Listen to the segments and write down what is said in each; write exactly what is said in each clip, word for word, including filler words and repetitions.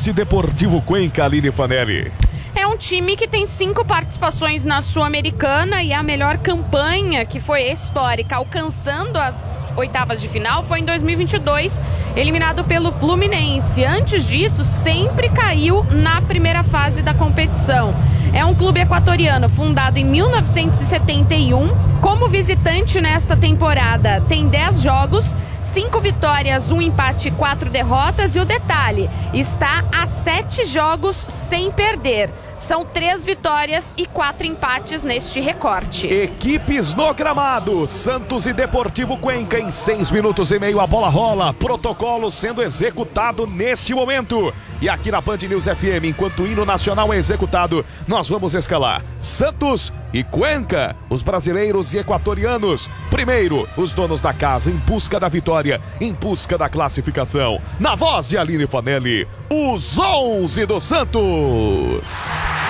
deste Deportivo Cuenca, Aline Fanelli? É um time que tem cinco participações na Sul-Americana e a melhor campanha, que foi histórica, alcançando as oitavas de final, foi em dois mil e vinte e dois, eliminado pelo Fluminense. Antes disso, sempre caiu na primeira fase da competição. É um clube equatoriano fundado em mil novecentos e setenta e um. Como visitante nesta temporada, tem dez jogos, cinco vitórias, um empate e quatro derrotas. E o detalhe, está a sete jogos sem perder. São três vitórias e quatro empates neste recorte. Equipes no gramado. Santos e Deportivo Cuenca em seis minutos e meio a bola rola. Protocolo sendo executado neste momento. E aqui na Band News F M, enquanto o hino nacional é executado, nós vamos escalar Santos e Cuenca, os brasileiros e equatorianos. Primeiro, os donos da casa em busca da vitória, em busca da classificação. Na voz de Aline Fanelli, os onze do Santos.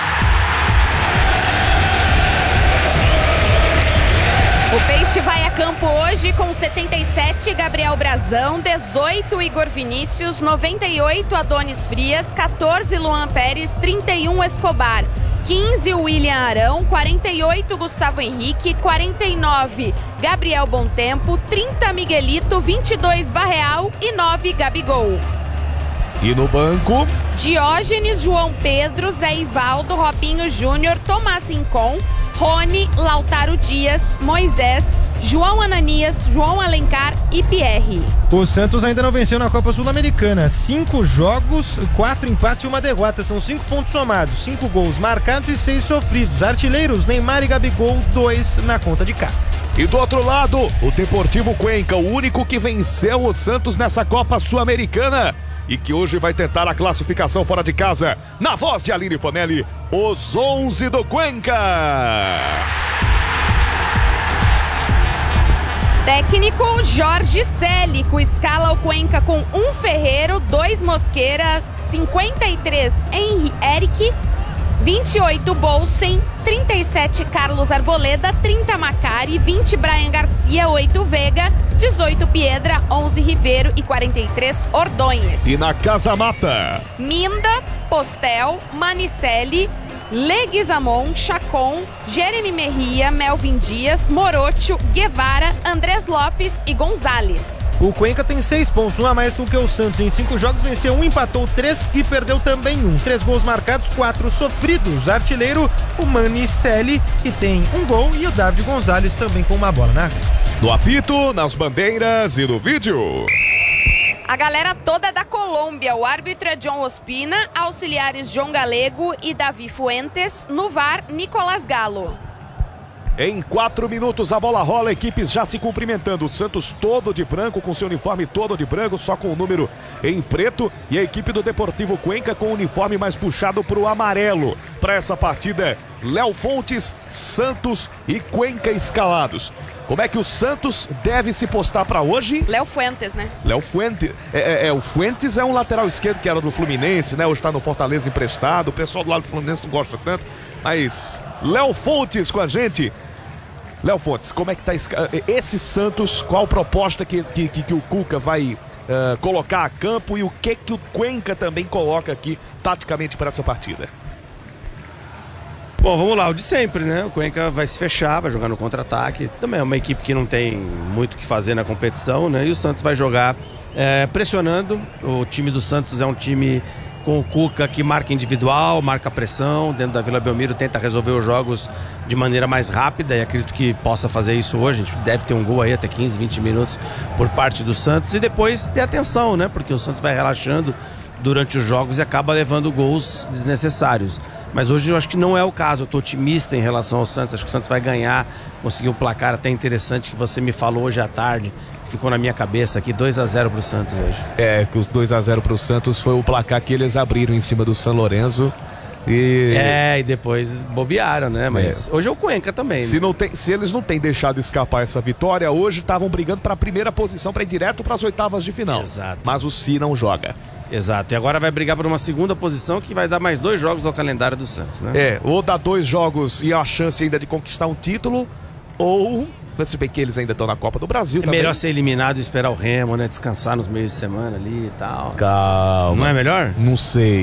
O Peixe vai a campo hoje com setenta e sete, Gabriel Brazão, dezoito, Igor Vinícius, noventa e oito, Adonis Frias, quatorze, Luan Pérez, trinta e um, Escobar, quinze, William Arão, quarenta e oito, Gustavo Henrique, quarenta e nove, Gabriel Bontempo, trinta, Miguelito, vinte e dois, Barreal e nove, Gabigol. E no banco, Diógenes, João Pedro, Zé Ivaldo, Robinho Júnior, Tomás Rincon, Rony, Lautaro Dias, Moisés, João Ananias, João Alencar e Pierre. O Santos ainda não venceu na Copa Sul-Americana. Cinco jogos, quatro empates e uma derrota. São cinco pontos somados, cinco gols marcados e seis sofridos. Artilheiros, Neymar e Gabigol, dois na conta de cá. E do outro lado, o Deportivo Cuenca, o único que venceu o Santos nessa Copa Sul-Americana e que hoje vai tentar a classificação fora de casa. Na voz de Aline Fanelli, os onze do Cuenca. Técnico Jorge Célico escala o Cuenca com um Ferreiro, dois Mosqueira, cinquenta e três Henri Eric, vinte e oito Bolsen, trinta e sete Carlos Arboleda, trinta Macari, vinte Brian Garcia, oito Vega, dezoito Piedra, onze Ribeiro e quarenta e três Ordonhes. E na Casa Mata, Minda, Postel, Manicelli, Leguizamon, Chacon, Jeremy Merria, Melvin Dias, Morocho, Guevara, Andrés Lopes e Gonzalez. O Cuenca tem seis pontos, um a mais do que o Santos. Em cinco jogos venceu um, empatou três e perdeu também um. Três gols marcados, quatro sofridos. Artilheiro, o Manicelli, que tem um gol, e o David Gonzalez também com uma bola na rede. No apito, nas bandeiras e no vídeo. A galera toda da Colômbia. O árbitro é John Ospina, auxiliares João Galego e Davi Fuentes. No V A R, Nicolás Galo. Em quatro minutos a bola rola, equipes já se cumprimentando. O Santos todo de branco, com seu uniforme todo de branco, só com o número em preto. E a equipe do Deportivo Cuenca com o uniforme mais puxado para o amarelo. Para essa partida, Léo Fontes, Santos e Cuenca escalados. Como é que o Santos deve se postar para hoje? Léo Fuentes, né? Léo Fuentes. É, é, é, o Fuentes é um lateral esquerdo que era do Fluminense, né? Hoje está no Fortaleza emprestado. O pessoal do lado do Fluminense não gosta tanto. Mas Léo Fontes com a gente. Léo Fontes, como é que tá esse Santos? Qual proposta que, que, que o Cuca vai uh, colocar a campo e o que, que o Cuenca também coloca aqui taticamente para essa partida? Bom, vamos lá, o de sempre, né? O Cuenca vai se fechar, vai jogar no contra-ataque. Também é uma equipe que não tem muito o que fazer na competição, né? E o Santos vai jogar é, pressionando. O time do Santos é um time com o Cuca que marca individual, marca pressão. Dentro da Vila Belmiro tenta resolver os jogos de maneira mais rápida e acredito que possa fazer isso hoje. A gente deve ter um gol aí até quinze, vinte minutos por parte do Santos. E depois ter atenção, né? Porque o Santos vai relaxando durante os jogos e acaba levando gols desnecessários. Mas hoje eu acho que não é o caso, eu estou otimista em relação ao Santos, acho que o Santos vai ganhar, conseguir um placar até interessante que você me falou hoje à tarde, ficou na minha cabeça aqui, dois a zero para o Santos hoje. É, que os dois a zero para o Santos foi o placar que eles abriram em cima do São Lourenço. E... É, e depois bobearam, né? Mas é. Hoje é o Cuenca também. Se, né? não tem, se eles não têm deixado escapar essa vitória, hoje estavam brigando para a primeira posição, para ir direto para as oitavas de final. Exato. Mas o Si não joga. Exato, e agora vai brigar por uma segunda posição que vai dar mais dois jogos ao calendário do Santos, né? É, ou dar dois jogos e a chance ainda de conquistar um título, ou, se bem que eles ainda estão na Copa do Brasil é também. Melhor ser eliminado e esperar o Remo, né? Descansar nos meios de semana ali e tal. Calma. Não é melhor? Não sei.